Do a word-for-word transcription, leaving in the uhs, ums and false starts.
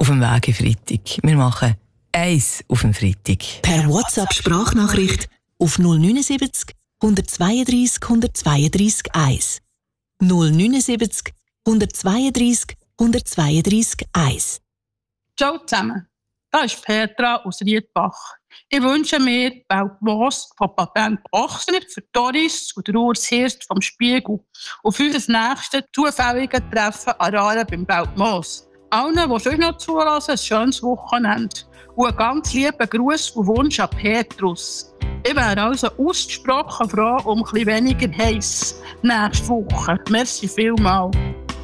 auf dem Weg in Freitag. Wir machen eins auf dem Freitag. Per WhatsApp-Sprachnachricht auf null neunundsiebzig, hundertzweiunddreissig, hundertzweiunddreissig eins. null neunundsiebzig, hundertzweiunddreissig, hundertzweiunddreissig eins. Ciao zusammen, das ist Petra aus Riedbach. Ich wünsche mir Belt Moos von Patent Ochsner für Doris und Urs Hirst vom Spiegel auf unser nächstes zufälliges Treffen an Rare beim Belt Moos. Allen, die sonst noch zulassen, ein schönes Wochenende. Und einen ganz lieben Gruß und Wunsch an Petrus. Ich wäre also ausgesprochen froh um ein bisschen weniger heiß nächste Woche. Merci vielmals.